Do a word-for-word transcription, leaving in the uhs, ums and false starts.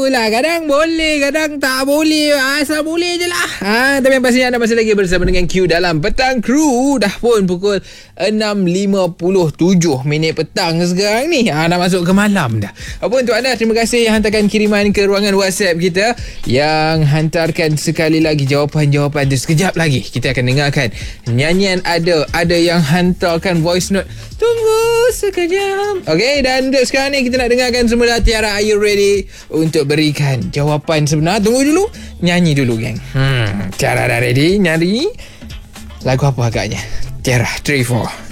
itulah. Kadang boleh, kadang tak boleh. Asal boleh je lah. Ha, tapi yang pastinya anda masih lagi bersama dengan Q dalam Petang Crew. Dah pun pukul enam lima puluh tujuh minit petang sekarang ni. Ha, dah masuk ke malam dah. Apa untuk anda, terima kasih yang hantarkan kiriman ke ruangan WhatsApp kita. Yang hantarkan sekali lagi jawapan-jawapan tu. Sekejap lagi kita akan dengarkan nyanyian Ada. Ada yang hantarkan voice note. Tunggu sekejap. Okey, dan untuk sekarang ni kita nak dengarkan semula. Tiara, are you ready untuk berikan jawapan sebenar? Tunggu dulu. Nyanyi dulu, geng. Hmm, Tiara dah ready? Nyari lagu apa agaknya? Tiara, three, four